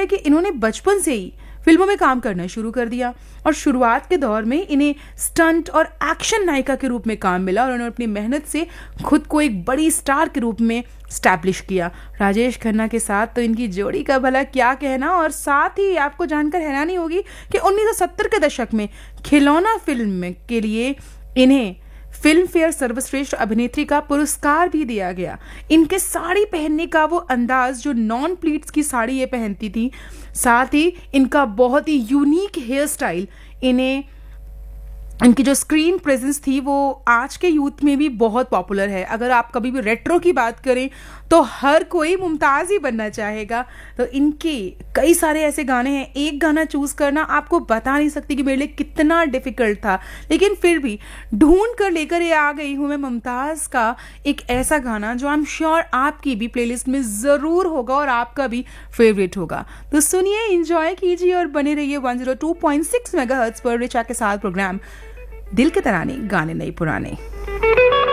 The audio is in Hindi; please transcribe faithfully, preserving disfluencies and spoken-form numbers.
कि इन्होंने बचपन से ही फिल्मों में काम करना शुरू कर दिया और शुरुआत के दौर में इन्हें स्टंट और एक्शन नायिका के रूप में काम मिला और उन्होंने अपनी मेहनत से खुद को एक बड़ी स्टार के रूप में स्टैब्लिश किया। राजेश खन्ना के साथ तो इनकी जोड़ी का भला क्या कहना। और साथ ही आपको जानकर हैरानी होगी कि उन्नीस सौ सत्तर के दशक में खिलौना फिल्म के लिए इन्हें फिल्म फेयर सर्वश्रेष्ठ अभिनेत्री का पुरस्कार भी दिया गया। इनके साड़ी पहनने का वो अंदाज, जो नॉन प्लीट्स की साड़ी ये पहनती थी, साथ ही इनका बहुत ही यूनिक हेयर स्टाइल, इन्हें इनकी जो स्क्रीन प्रेजेंस थी वो आज के यूथ में भी बहुत पॉपुलर है। अगर आप कभी भी रेट्रो की बात करें तो हर कोई मुमताज़ ही बनना चाहेगा। तो इनके कई सारे ऐसे गाने हैं, एक गाना चूज़ करना आपको बता नहीं सकती कि मेरे लिए कितना डिफ़िकल्ट था, लेकिन फिर भी ढूंढ कर लेकर ये आ गई हूँ मैं मुमताज़ का एक ऐसा गाना जो आई एम श्योर आपकी भी प्लेलिस्ट में ज़रूर होगा और आपका भी फेवरेट होगा। तो सुनिए, इंजॉय कीजिए और बने रहिए one zero two point six megahertz पर रिचा के साथ प्रोग्राम दिल के तराने गाने नए पुराने।